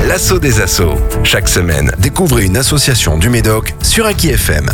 L'assaut des assos. Chaque semaine, découvrez une association du Médoc sur Aki FM.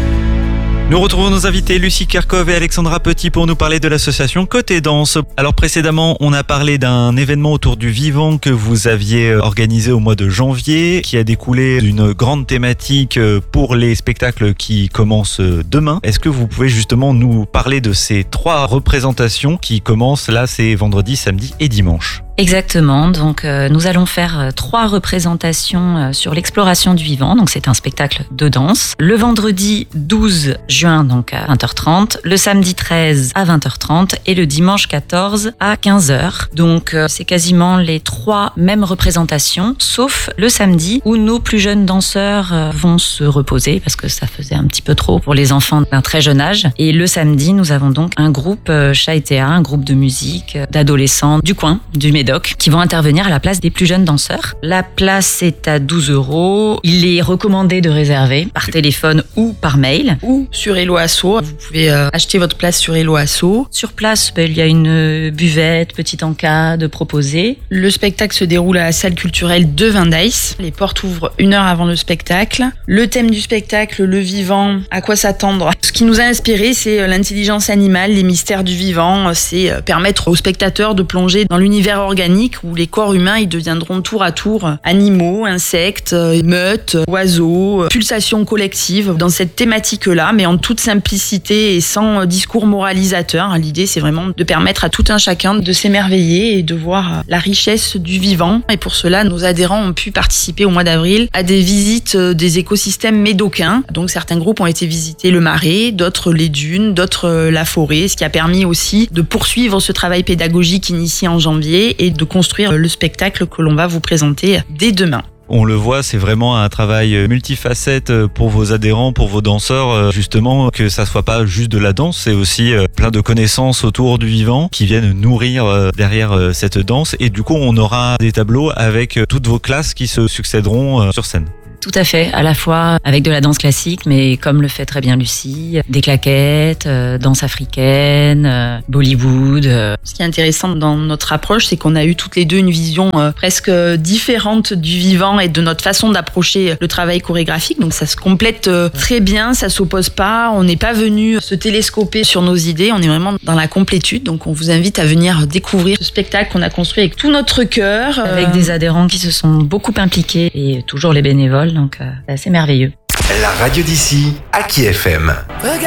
Nous retrouvons nos invités Lucie Kerkov et Alexandra Petit pour nous parler de l'association Côté Danse. Alors précédemment, on a parlé d'un événement autour du vivant que vous aviez organisé au mois de janvier, qui a découlé d'une grande thématique pour les spectacles qui commencent demain. Est-ce que vous pouvez justement nous parler de ces 3 représentations qui commencent là, c'est vendredi, samedi et dimanche? Exactement, donc nous allons faire 3 représentations sur l'exploration du vivant, donc c'est un spectacle de danse. Le vendredi 12 juin, donc à 20h30, le samedi 13 à 20h30 et le dimanche 14 à 15h. Donc c'est quasiment les 3 mêmes représentations, sauf le samedi où nos plus jeunes danseurs vont se reposer parce que ça faisait un petit peu trop pour les enfants d'un très jeune âge. Et le samedi, nous avons donc un groupe Chaïtea, un groupe de musique d'adolescents du coin, du Médoc, qui vont intervenir à la place des plus jeunes danseurs. La place est à 12 €. Il est recommandé de réserver par téléphone ou par mail. Ou sur Hello Asso. Vous pouvez acheter votre place sur Hello Asso. Sur place, il y a une buvette, petit encas de proposer. Le spectacle se déroule à la salle culturelle de Vindeis. Les portes ouvrent 1 heure avant le spectacle. Le thème du spectacle, le vivant, à quoi s'attendre. Ce qui nous a inspiré, c'est l'intelligence animale, les mystères du vivant. C'est permettre aux spectateurs de plonger dans l'univers organique où les corps humains ils deviendront tour à tour animaux, insectes, meutes, oiseaux, pulsations collectives dans cette thématique-là, mais en toute simplicité et sans discours moralisateur. L'idée, c'est vraiment de permettre à tout un chacun de s'émerveiller et de voir la richesse du vivant. Et pour cela, nos adhérents ont pu participer au mois d'avril à des visites des écosystèmes médocains. Donc certains groupes ont été visités le marais, d'autres les dunes, d'autres la forêt, ce qui a permis aussi de poursuivre ce travail pédagogique initié en janvier et de construire le spectacle que l'on va vous présenter dès demain. On le voit, c'est vraiment un travail multifacette pour vos adhérents, pour vos danseurs, justement, que ça soit pas juste de la danse, c'est aussi plein de connaissances autour du vivant qui viennent nourrir derrière cette danse. Et du coup, on aura des tableaux avec toutes vos classes qui se succéderont sur scène. Tout à fait, à la fois avec de la danse classique, mais comme le fait très bien Lucie, des claquettes, danse africaine, Bollywood. Ce qui est intéressant dans notre approche, c'est qu'on a eu toutes les deux une vision presque différente du vivant et de notre façon d'approcher le travail chorégraphique. Donc ça se complète très bien, ça s'oppose pas. On n'est pas venu se télescoper sur nos idées, on est vraiment dans la complétude. Donc on vous invite à venir découvrir ce spectacle qu'on a construit avec tout notre cœur. Avec des adhérents qui se sont beaucoup impliqués et toujours les bénévoles. Donc c'est assez merveilleux. La radio d'ici, Aki FM.